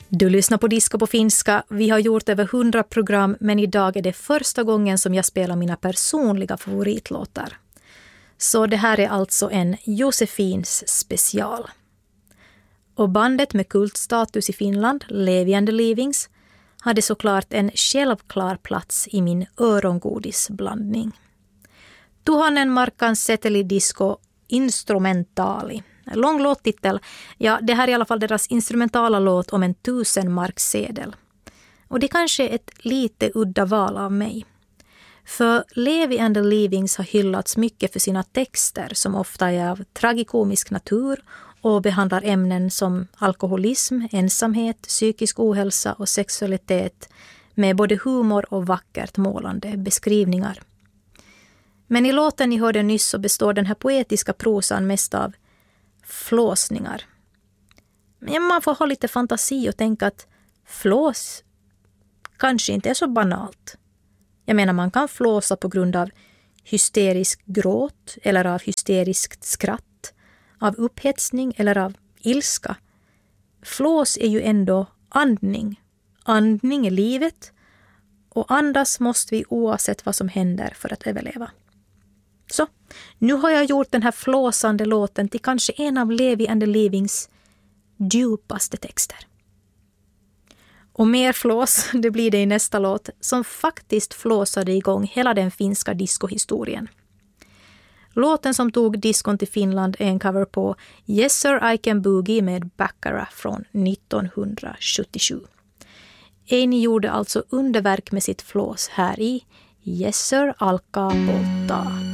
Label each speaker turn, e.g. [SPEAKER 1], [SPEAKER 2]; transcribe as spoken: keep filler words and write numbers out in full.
[SPEAKER 1] Du lyssnar på Disco på finska. Vi har gjort över hundra program, men idag är det första gången som jag spelar mina personliga favoritlåtar. Så det här är alltså en Josefins special. Och bandet med kultstatus i Finland, Levi and the Leavings, hade såklart en självklar plats i min örongodisblandning. Tuhannen markan seteli disco instrumentali. Lång låttitel. Ja, det här är i alla fall deras instrumentala låt om en tusen marksedel. Och det kanske är ett lite udda val av mig. För Levi and the Leavings har hyllats mycket för sina texter som ofta är av tragikomisk natur och behandlar ämnen som alkoholism, ensamhet, psykisk ohälsa och sexualitet med både humor och vackert målande beskrivningar. Men i låten ni hörde nyss så består den här poetiska prosan mest av flåsningar. Men man får ha lite fantasi och tänka att flås kanske inte är så banalt. Jag menar, man kan flåsa på grund av hysterisk gråt eller av hysteriskt skratt, av upphetsning eller av ilska. Flås är ju ändå andning. Andning är livet och andas måste vi oavsett vad som händer för att överleva. Så, nu har jag gjort den här flåsande låten till kanske en av Levi and the Leavings djupaste texter. Och mer flås, det blir det i nästa låt som faktiskt flåsade igång hela den finska discohistorien. Låten som tog diskon till Finland är en cover på Yes Sir I Can Boogie med Baccara från nittonhundrasjuttiosju. Eini gjorde alltså underverk med sitt flås här i Yes Sir Alkaa polttaa.